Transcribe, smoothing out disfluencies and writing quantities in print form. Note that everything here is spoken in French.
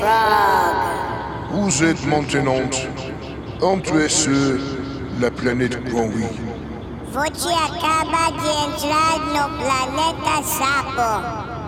Frog. Vous êtes maintenant entre sur la planète Granwy. Você acaba de entrar no planeta Sapo.